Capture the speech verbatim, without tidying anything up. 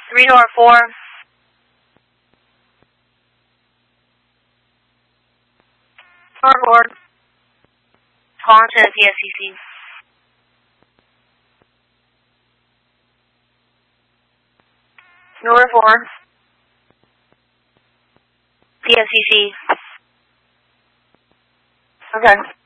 Three Nor four. Norboard. Call into the P S C C. Nor four. P S C C. Okay.